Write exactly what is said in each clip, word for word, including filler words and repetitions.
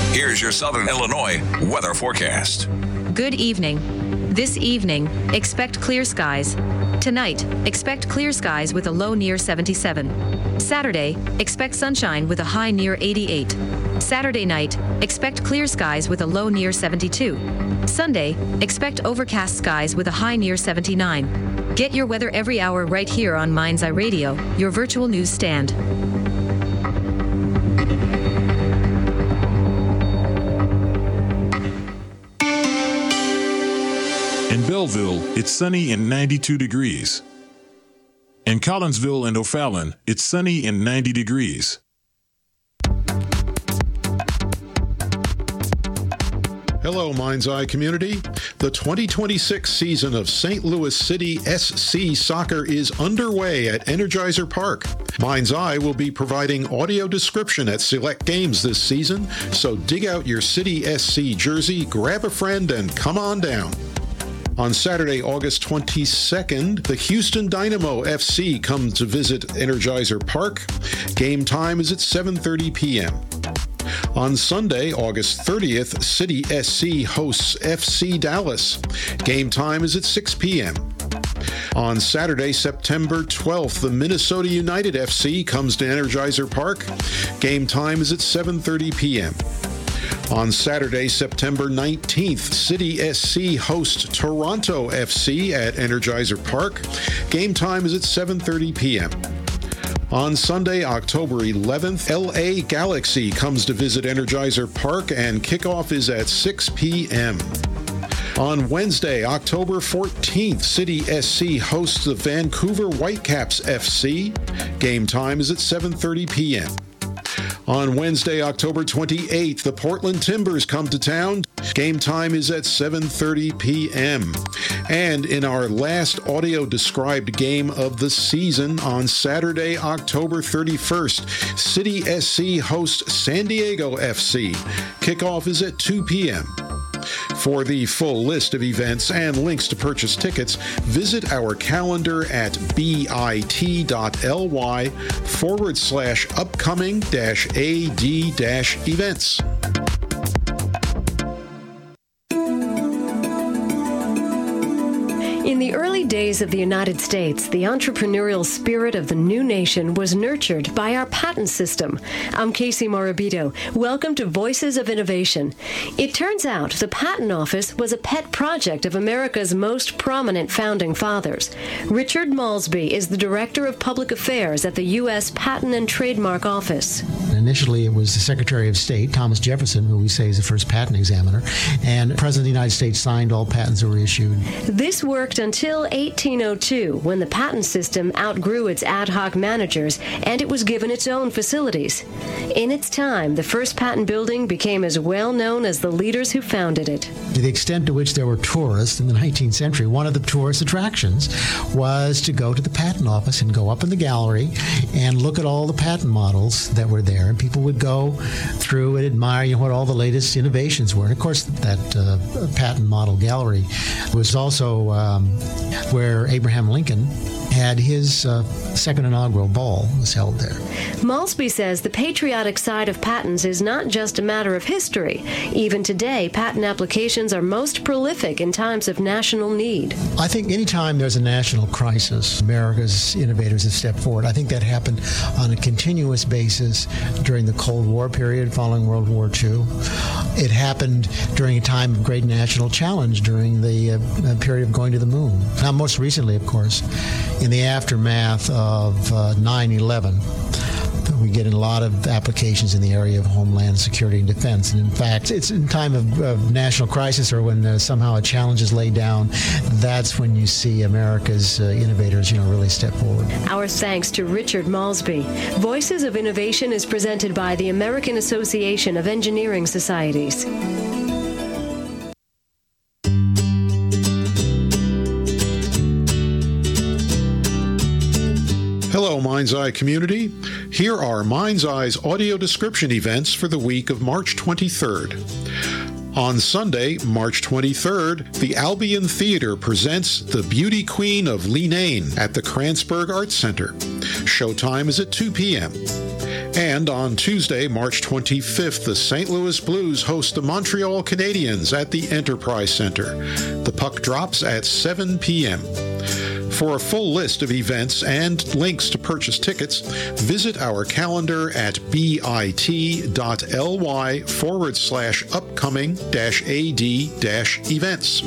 Here's your Southern Illinois weather forecast. Good evening. This evening, expect clear skies. Tonight, expect clear skies with a low near seventy-seven. Saturday, expect sunshine with a high near eighty-eight. Saturday night, expect clear skies with a low near seventy-two. Sunday, expect overcast skies with a high near seventy-nine. Get your weather every hour right here on Mind's Eye Radio, your virtual news stand. In Belleville, it's sunny and ninety-two degrees. In Collinsville and O'Fallon, it's sunny and ninety degrees. Hello, Mind's Eye community. The twenty twenty-six season of Saint Louis City S C Soccer is underway at Energizer Park. Mind's Eye will be providing audio description at select games this season, so dig out your City S C jersey, grab a friend, and come on down. On Saturday, August twenty-second, the Houston Dynamo F C come to visit Energizer Park. Game time is at seven thirty p.m. On Sunday, August thirtieth, City S C hosts F C Dallas. Game time is at six p.m. On Saturday, September twelfth, the Minnesota United F C comes to Energizer Park. Game time is at seven thirty p.m. On Saturday, September nineteenth, City S C hosts Toronto F C at Energizer Park. Game time is at seven thirty p.m. On Sunday, October eleventh, L A Galaxy comes to visit Energizer Park, and kickoff is at six p.m. On Wednesday, October fourteenth, City S C hosts the Vancouver Whitecaps F C. Game time is at seven thirty p.m. On Wednesday, October twenty-eighth, the Portland Timbers come to town. Game time is at seven thirty p.m. And in our last audio-described game of the season, on Saturday, October thirty-first, City S C hosts San Diego F C. Kickoff is at two p.m. For the full list of events and links to purchase tickets, visit our calendar at bit.ly forward slash upcoming dash AD dash events. In the early days of the United States, the entrepreneurial spirit of the new nation was nurtured by our patent system. I'm Casey Morabito. Welcome to Voices of Innovation. It turns out the Patent Office was a pet project of America's most prominent founding fathers. Richard Malsby is the Director of Public Affairs at the U S Patent and Trademark Office. Initially, it was the Secretary of State, Thomas Jefferson, who we say is the first patent examiner, and the President of the United States signed all patents that were issued. This worked until eighteen oh two, when the patent system outgrew its ad hoc managers and it was given its own facilities. In its time, the first patent building became as well known as the leaders who founded it. To the extent to which there were tourists in the nineteenth century, one of the tourist attractions was to go to the patent office and go up in the gallery and look at all the patent models that were there. And people would go through and admire, you know, what all the latest innovations were. And of course, that uh, patent model gallery was also um, where Abraham Lincoln had his uh, second inaugural ball was held there. Malsby says the patriotic side of patents is not just a matter of history. Even today, patent applications are most prolific in times of national need. I think any time there's a national crisis, America's innovators have stepped forward. I think that happened on a continuous basis during the Cold War period following World War Two. It happened during a time of great national challenge during the uh, period of going to the moon. Now, most recently, of course, in the aftermath of uh, nine eleven, we get a lot of applications in the area of homeland security and defense. And in fact, it's in time of, of national crisis, or when uh, somehow a challenge is laid down, that's when you see America's uh, innovators, you know, really step forward. Our thanks to Richard Malsby. Voices of Innovation is presented by the American Association of Engineering Societies. Hello, Mind's Eye community. Here are Mind's Eye's audio description events for the week of March twenty-third. On Sunday, March twenty-third, the Albion Theater presents The Beauty Queen of Leenane at the Kranzberg Arts Center. Showtime is at two p.m. And on Tuesday, March twenty-fifth, the Saint Louis Blues host the Montreal Canadiens at the Enterprise Center. The puck drops at seven p.m. For a full list of events and links to purchase tickets, visit our calendar at bit.ly forward slash upcoming dash AD dash events.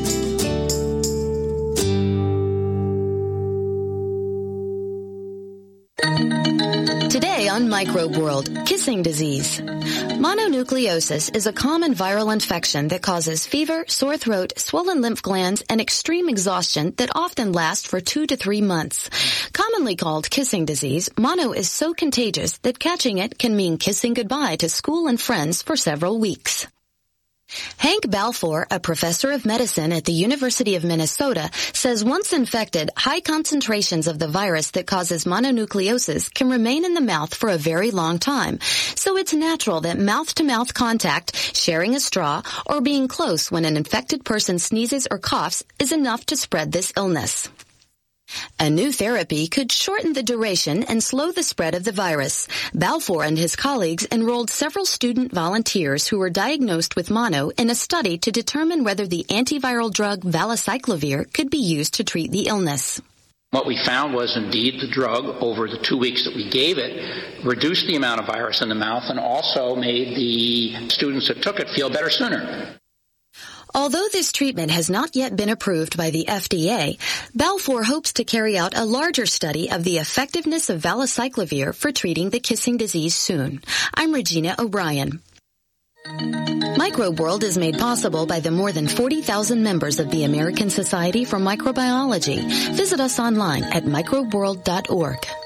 Today on Microbe World, kissing disease. Mononucleosis is a common viral infection that causes fever, sore throat, swollen lymph glands, and extreme exhaustion that often lasts for two to three months. Commonly called kissing disease, mono is so contagious that catching it can mean kissing goodbye to school and friends for several weeks. Hank Balfour, a professor of medicine at the University of Minnesota, says once infected, high concentrations of the virus that causes mononucleosis can remain in the mouth for a very long time. So it's natural that mouth-to-mouth contact, sharing a straw, or being close when an infected person sneezes or coughs is enough to spread this illness. A new therapy could shorten the duration and slow the spread of the virus. Balfour and his colleagues enrolled several student volunteers who were diagnosed with mono in a study to determine whether the antiviral drug valacyclovir could be used to treat the illness. What we found was indeed the drug, over the two weeks that we gave it, reduced the amount of virus in the mouth and also made the students that took it feel better sooner. Although this treatment has not yet been approved by the F D A, Balfour hopes to carry out a larger study of the effectiveness of valacyclovir for treating the kissing disease soon. I'm Regina O'Brien. Microbe World is made possible by the more than forty thousand members of the American Society for Microbiology. Visit us online at microbe world dot org.